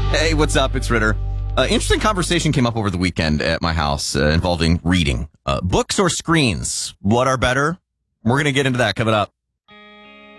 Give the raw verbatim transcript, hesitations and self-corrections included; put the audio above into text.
Hey, what's up? It's Ritter. Uh, interesting conversation came up over the weekend at my house uh, involving reading. Uh, books or screens? What are better? We're going to get into that coming up.